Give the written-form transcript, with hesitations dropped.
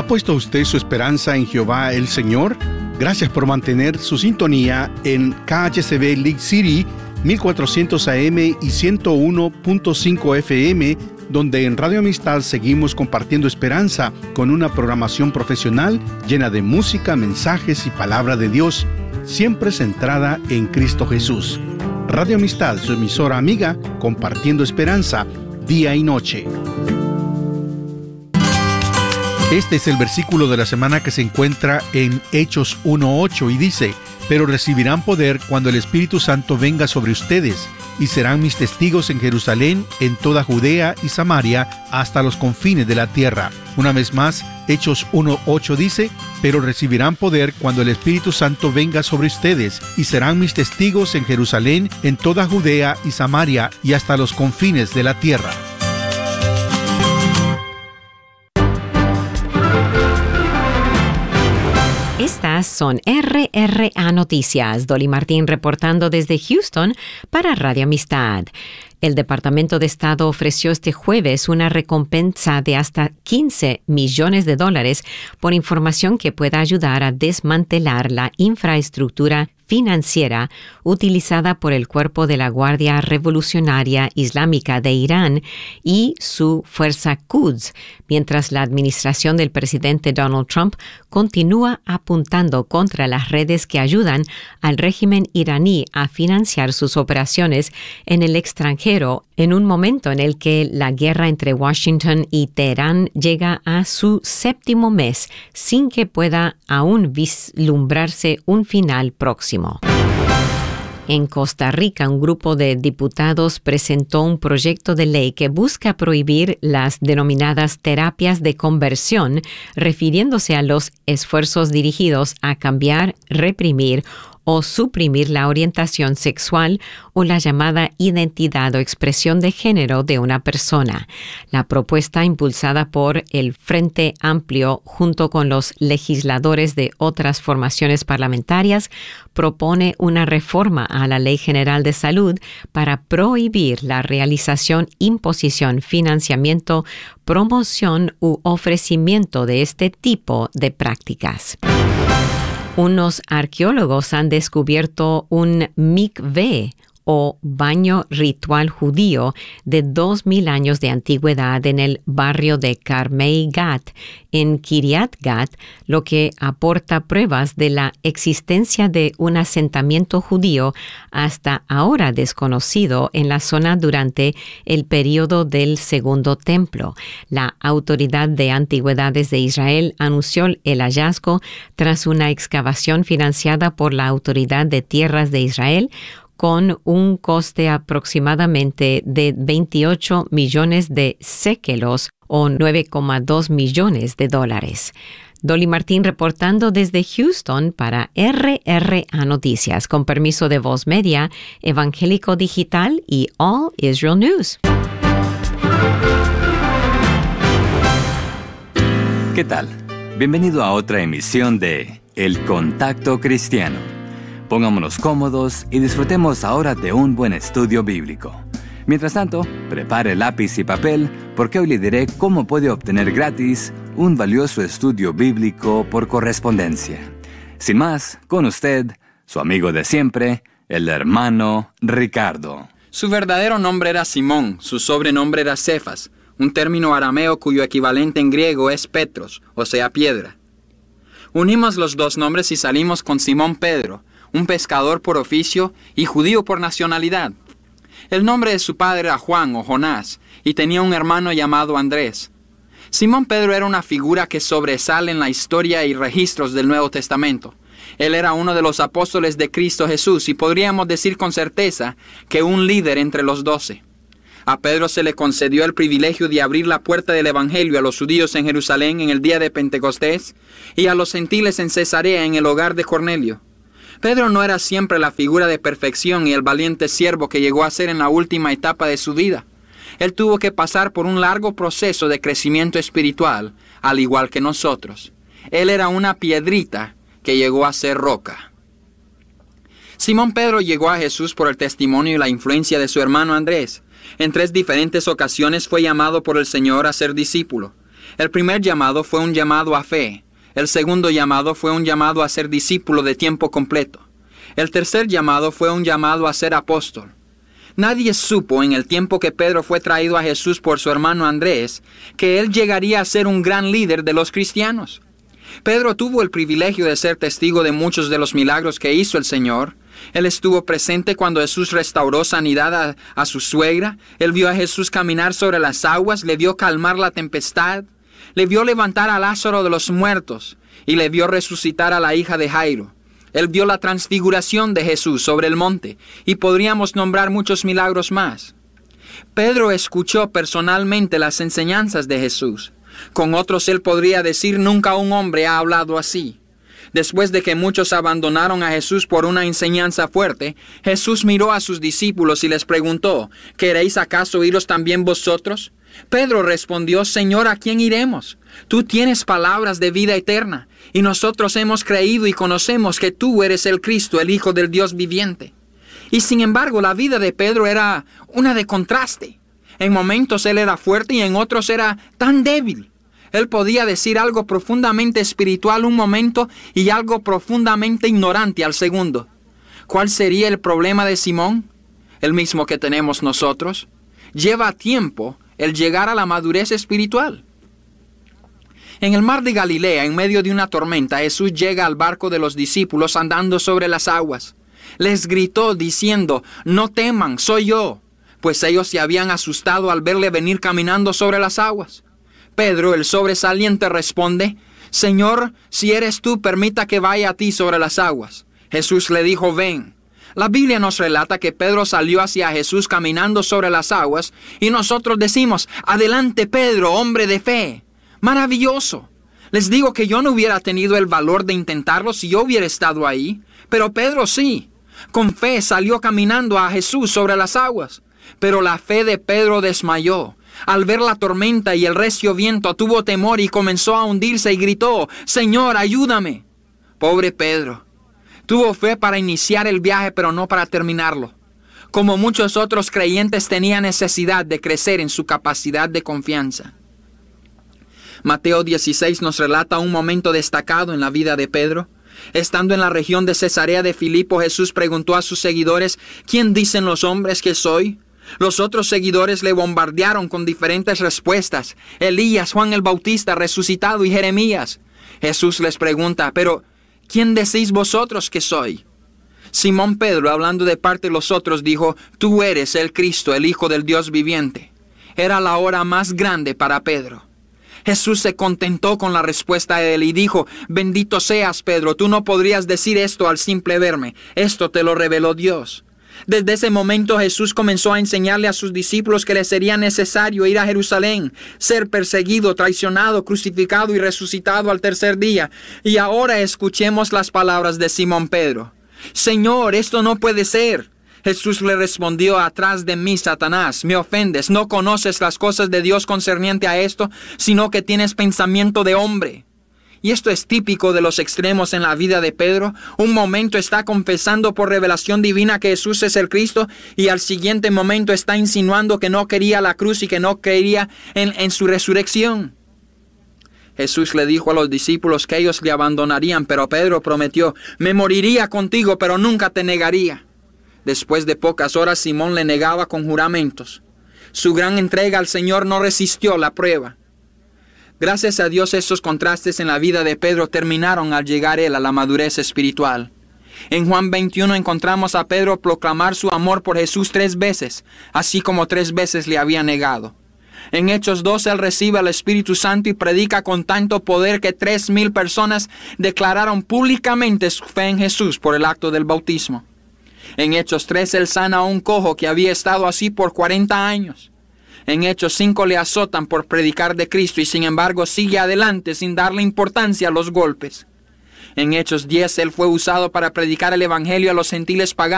¿Ha puesto usted su esperanza en Jehová el Señor? Gracias por mantener su sintonía en KHCB League City, 1400 AM y 101.5 FM, donde en Radio Amistad seguimos compartiendo esperanza con una programación profesional llena de música, mensajes y palabra de Dios, siempre centrada en Cristo Jesús. Radio Amistad, su emisora amiga, compartiendo esperanza día y noche. Este es el versículo de la semana que se encuentra en Hechos 1:8 y dice: «Pero recibirán poder cuando el Espíritu Santo venga sobre ustedes, y serán mis testigos en Jerusalén, en toda Judea y Samaria, hasta los confines de la tierra». Una vez más, Hechos 1:8 dice: «Pero recibirán poder cuando el Espíritu Santo venga sobre ustedes, y serán mis testigos en Jerusalén, en toda Judea y Samaria, y hasta los confines de la tierra». Estas son RRA Noticias. Dolly Martín reportando desde Houston para Radio Amistad. El Departamento de Estado ofreció este jueves una recompensa de hasta $15 millones por información que pueda ayudar a desmantelar la infraestructura financiera utilizada por el Cuerpo de la Guardia Revolucionaria Islámica de Irán y su fuerza Quds, mientras la administración del presidente Donald Trump continúa apuntando contra las redes que ayudan al régimen iraní a financiar sus operaciones en el extranjero, en un momento en el que la guerra entre Washington y Teherán llega a su 7º mes, sin que pueda aún vislumbrarse un final próximo. En Costa Rica, un grupo de diputados presentó un proyecto de ley que busca prohibir las denominadas terapias de conversión, refiriéndose a los esfuerzos dirigidos a cambiar, reprimir o suprimir la orientación sexual o la llamada identidad o expresión de género de una persona. La propuesta, impulsada por el Frente Amplio junto con los legisladores de otras formaciones parlamentarias, propone una reforma a la Ley General de Salud para prohibir la realización, imposición, financiamiento, promoción u ofrecimiento de este tipo de prácticas. Unos arqueólogos han descubierto un mikveh, o baño ritual judío de 2000 años de antigüedad en el barrio de Carmei Gat, en Kiryat Gat, lo que aporta pruebas de la existencia de un asentamiento judío hasta ahora desconocido en la zona durante el período del Segundo Templo. La Autoridad de Antigüedades de Israel anunció el hallazgo tras una excavación financiada por la Autoridad de Tierras de Israel, con un coste aproximadamente de 28 millones de séquelos o $9,2 millones. Dolly Martín reportando desde Houston para RRA Noticias, con permiso de Voz Media, Evangélico Digital y All Israel News. ¿Qué tal? Bienvenido a otra emisión de El Contacto Cristiano. Pongámonos cómodos y disfrutemos ahora de un buen estudio bíblico. Mientras tanto, prepare lápiz y papel, porque hoy le diré cómo puede obtener gratis un valioso estudio bíblico por correspondencia. Sin más, con usted, su amigo de siempre, el hermano Ricardo. Su verdadero nombre era Simón, su sobrenombre era Cefas, un término arameo cuyo equivalente en griego es Petros, o sea, piedra. Unimos los dos nombres y salimos con Simón Pedro, un pescador por oficio y judío por nacionalidad. El nombre de su padre era Juan o Jonás, y tenía un hermano llamado Andrés. Simón Pedro era una figura que sobresale en la historia y registros del Nuevo Testamento. Él era uno de los apóstoles de Cristo Jesús y podríamos decir con certeza que un líder entre los 12. A Pedro se le concedió el privilegio de abrir la puerta del Evangelio a los judíos en Jerusalén en el día de Pentecostés y a los gentiles en Cesarea en el hogar de Cornelio. Pedro no era siempre la figura de perfección y el valiente siervo que llegó a ser en la última etapa de su vida. Él tuvo que pasar por un largo proceso de crecimiento espiritual, al igual que nosotros. Él era una piedrita que llegó a ser roca. Simón Pedro llegó a Jesús por el testimonio y la influencia de su hermano Andrés. En 3 diferentes ocasiones fue llamado por el Señor a ser discípulo. El primer llamado fue un llamado a fe. El segundo llamado fue un llamado a ser discípulo de tiempo completo. El tercer llamado fue un llamado a ser apóstol. Nadie supo en el tiempo que Pedro fue traído a Jesús por su hermano Andrés que él llegaría a ser un gran líder de los cristianos. Pedro tuvo el privilegio de ser testigo de muchos de los milagros que hizo el Señor. Él estuvo presente cuando Jesús restauró sanidad a su suegra. Él vio a Jesús caminar sobre las aguas, le vio calmar la tempestad, le vio levantar a Lázaro de los muertos y le vio resucitar a la hija de Jairo. Él vio la transfiguración de Jesús sobre el monte y podríamos nombrar muchos milagros más. Pedro escuchó personalmente las enseñanzas de Jesús. Con otros él podría decir, nunca un hombre ha hablado así. Después de que muchos abandonaron a Jesús por una enseñanza fuerte, Jesús miró a sus discípulos y les preguntó, ¿queréis acaso iros también vosotros? Pedro respondió, Señor, ¿a quién iremos? Tú tienes palabras de vida eterna, y nosotros hemos creído y conocemos que tú eres el Cristo, el Hijo del Dios viviente. Y sin embargo, la vida de Pedro era una de contraste. En momentos él era fuerte y en otros era tan débil. Él podía decir algo profundamente espiritual un momento y algo profundamente ignorante al segundo. ¿Cuál sería el problema de Simón? El mismo que tenemos nosotros. Lleva tiempo el llegar a la madurez espiritual. En el mar de Galilea, en medio de una tormenta, Jesús llega al barco de los discípulos andando sobre las aguas. Les gritó diciendo, no teman, soy yo. Pues ellos se habían asustado al verle venir caminando sobre las aguas. Pedro, el sobresaliente, responde, Señor, si eres tú, permita que vaya a ti sobre las aguas. Jesús le dijo, ven. La Biblia nos relata que Pedro salió hacia Jesús caminando sobre las aguas y nosotros decimos, adelante Pedro, hombre de fe. Maravilloso. Les digo que yo no hubiera tenido el valor de intentarlo si yo hubiera estado ahí, pero Pedro sí. Con fe salió caminando a Jesús sobre las aguas, pero la fe de Pedro desmayó. Al ver la tormenta y el recio viento tuvo temor y comenzó a hundirse y gritó, Señor, ayúdame. Pobre Pedro. Tuvo fe para iniciar el viaje, pero no para terminarlo. Como muchos otros creyentes, tenía necesidad de crecer en su capacidad de confianza. Mateo 16 nos relata un momento destacado en la vida de Pedro. Estando en la región de Cesarea de Filipo, Jesús preguntó a sus seguidores, ¿quién dicen los hombres que soy? Los otros seguidores le bombardearon con diferentes respuestas. Elías, Juan el Bautista, resucitado y Jeremías. Jesús les pregunta, pero ¿quién decís vosotros que soy? Simón Pedro, hablando de parte de los otros, dijo, tú eres el Cristo, el Hijo del Dios viviente. Era la hora más grande para Pedro. Jesús se contentó con la respuesta de él y dijo, bendito seas, Pedro, tú no podrías decir esto al simple verme. Esto te lo reveló Dios. Desde ese momento Jesús comenzó a enseñarle a sus discípulos que les sería necesario ir a Jerusalén, ser perseguido, traicionado, crucificado y resucitado al tercer día. Y ahora escuchemos las palabras de Simón Pedro. Señor, esto no puede ser. Jesús le respondió, atrás de mí, Satanás, me ofendes, no conoces las cosas de Dios concerniente a esto, sino que tienes pensamiento de hombre. Y esto es típico de los extremos en la vida de Pedro. Un momento está confesando por revelación divina que Jesús es el Cristo y al siguiente momento está insinuando que no quería la cruz y que no creía en su resurrección. Jesús le dijo a los discípulos que ellos le abandonarían, pero Pedro prometió, me moriría contigo, pero nunca te negaría. Después de pocas horas, Simón le negaba con juramentos. Su gran entrega al Señor no resistió la prueba. Gracias a Dios, estos contrastes en la vida de Pedro terminaron al llegar él a la madurez espiritual. En Juan 21 encontramos a Pedro proclamar su amor por Jesús 3 veces, así como 3 veces le había negado. En Hechos 2, él recibe al Espíritu Santo y predica con tanto poder que 3,000 personas declararon públicamente su fe en Jesús por el acto del bautismo. En Hechos 3, él sana a un cojo que había estado así por 40 años. En Hechos 5 le azotan por predicar de Cristo y sin embargo sigue adelante sin darle importancia a los golpes. En Hechos 10 él fue usado para predicar el evangelio a los gentiles paganos.